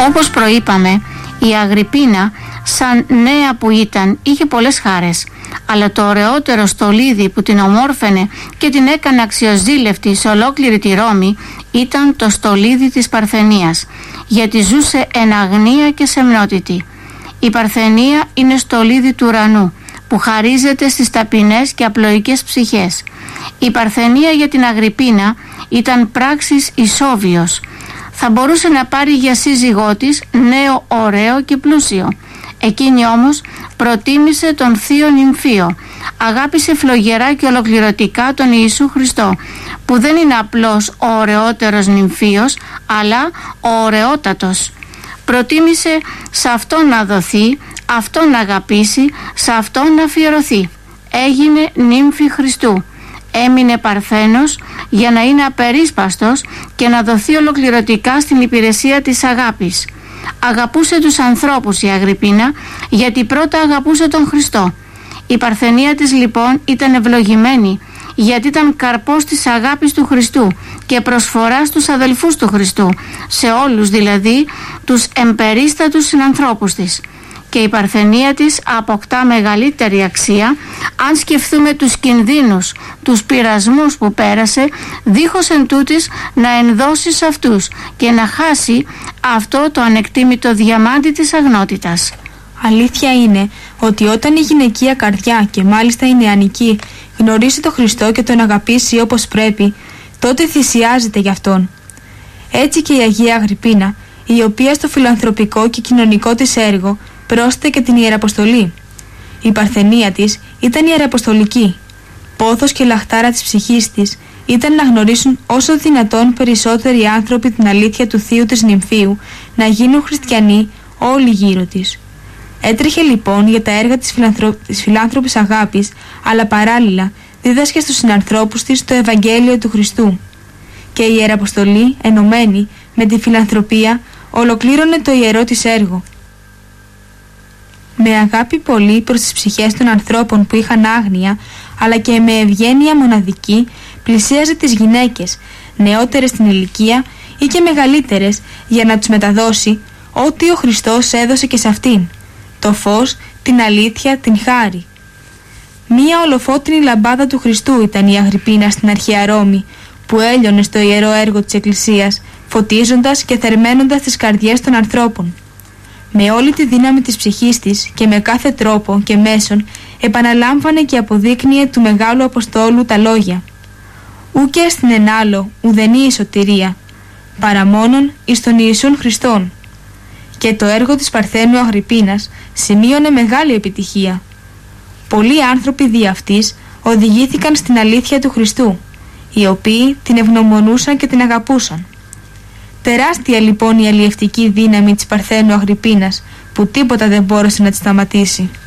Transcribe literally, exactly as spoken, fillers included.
Όπως προείπαμε, η Αγρυπίνα, σαν νέα που ήταν, είχε πολλές χάρες, αλλά το ωραιότερο στολίδι που την ομόρφαινε και την έκανε αξιοζήλευτη σε ολόκληρη τη Ρώμη ήταν το στολίδι της Παρθενίας, γιατί ζούσε εν αγνία και σεμνότητη. Η Παρθενία είναι στολίδι του ουρανού που χαρίζεται στις ταπεινές και απλοϊκές ψυχές. Η Παρθενία για την Αγρυπίνα ήταν πράξης ισόβιος. Θα μπορούσε να πάρει για σύζυγό της νέο ωραίο και πλούσιο. Εκείνη όμως προτίμησε τον θείο νυμφίο. Αγάπησε φλογερά και ολοκληρωτικά τον Ιησού Χριστό, που δεν είναι απλώς ο ωραιότερος νυμφίος, αλλά ο ωραιότατος. Προτίμησε σε αυτόν να δοθεί, αυτόν να αγαπήσει, σε αυτόν να αφιερωθεί. Έγινε νύμφη Χριστού. Έμεινε παρθένος για να είναι απερίσπαστος και να δοθεί ολοκληρωτικά στην υπηρεσία της αγάπης. Αγαπούσε τους ανθρώπους η Αγρυπίνα, γιατί πρώτα αγαπούσε τον Χριστό. Η παρθενία της λοιπόν ήταν ευλογημένη, γιατί ήταν καρπός της αγάπης του Χριστού και προσφορά στους αδελφούς του Χριστού, σε όλους δηλαδή τους εμπερίστατους συνανθρώπους της. Και η παρθενία της αποκτά μεγαλύτερη αξία αν σκεφτούμε τους κινδύνους, τους πειρασμούς που πέρασε, δίχως εν τούτης να ενδώσει σε αυτούς και να χάσει αυτό το ανεκτήμητο διαμάντι της αγνότητας. Αλήθεια είναι ότι όταν η γυναικεία καρδιά, και μάλιστα η νεανική, γνωρίσει τον Χριστό και τον αγαπήσει όπως πρέπει, τότε θυσιάζεται γι' Αυτόν. Έτσι και η Αγία Αγρυπίνα, η οποία στο φιλανθρωπικό και κοινωνικό της έργο πρόσθεται και την Ιεραποστολή. Η παρθενία της ήταν ιεραποστολική. Πόθος και λαχτάρα της ψυχής της ήταν να γνωρίσουν όσο δυνατόν περισσότεροι άνθρωποι την αλήθεια του θείου της νυμφίου, να γίνουν χριστιανοί όλοι γύρω της. Έτρεχε λοιπόν για τα έργα της, φιλανθρω... της φιλάνθρωπης αγάπης, αλλά παράλληλα δίδασκε στους συνανθρώπους της το Ευαγγέλιο του Χριστού. Και η Ιεραποστολή, ενωμένη με τη φιλανθρωπία, ολοκλήρωνε το ιερό της έργο. Με αγάπη πολύ προς τις ψυχές των ανθρώπων που είχαν άγνοια, αλλά και με ευγένεια μοναδική, πλησίαζε τις γυναίκες, νεότερες στην ηλικία ή και μεγαλύτερες, για να τους μεταδώσει ό,τι ο Χριστός έδωσε και σε αυτήν: το φως, την αλήθεια, την χάρη. Μία ολοφώτινη λαμπάδα του Χριστού ήταν η Αγρυπίνα στην αρχαία Ρώμη, που έλειωνε στο ιερό έργο της Εκκλησίας, φωτίζοντας και θερμαίνοντας τις καρδιές των ανθρώπων. Με όλη τη δύναμη της ψυχής της και με κάθε τρόπο και μέσον επαναλάμβανε και αποδείκνυε του Μεγάλου Αποστόλου τα λόγια: «Ούκ εστιν εν άλλο ουδενή η σωτηρία, παρά μόνον εις τον Ιησούν Χριστόν». Και το έργο της Παρθένου Αγρυπίνας σημείωνε μεγάλη επιτυχία. Πολλοί άνθρωποι δι' αυτής οδηγήθηκαν στην αλήθεια του Χριστού, οι οποίοι την ευγνωμονούσαν και την αγαπούσαν. Τεράστια λοιπόν η αλλιευτική δύναμη της Παρθένου Αγρυπίνας, που τίποτα δεν μπόρεσε να τη σταματήσει.